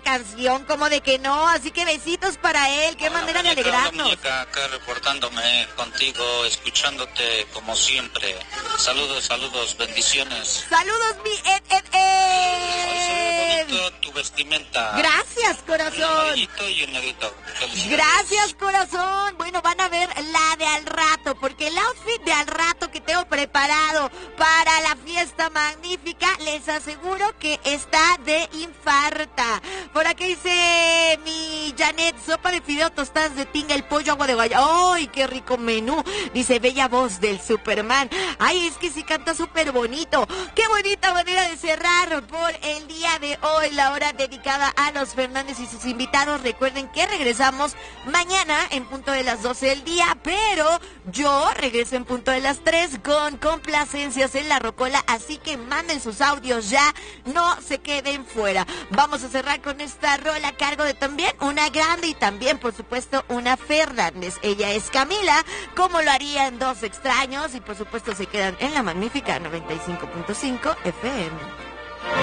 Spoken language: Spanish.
canción, como de que no, así que besitos para él, qué manera de alegrarnos. Muñeca, acá reportándome contigo, escuchándote como siempre. Saludos, bendiciones. Saludos, mi Hoy se ve bonito tu vestimenta. Gracias, corazón. Un amarillito y un negrito. Gracias, corazón. Bueno, van a ver la de al rato, porque el outfit de al rato que tengo preparado para la fiesta magnífica, les aseguro que está de infarta. Por aquí dice mi Janet, sopa de fideo, tostadas de tinga, el pollo, agua de guayaba. ¡Ay, qué rico menú! Dice, bella voz del Superman. Ay, es que sí canta súper bonito. ¡Qué bonita manera de cerrar por el día de hoy! La hora dedicada a los Fernández y sus invitados. Recuerden que regresamos mañana en punto de las 12 del día, pero yo regreso en punto de las 3 con complacencias en la Rocola, así que manden sus audios ya, no se queden fuera. Vamos a cerrar con esta rola a cargo de también una grande y también, por supuesto, una Fernández. Ella es Camila, como lo harían Dos Extraños, y por supuesto se quedan en la magnífica 95.5 FM.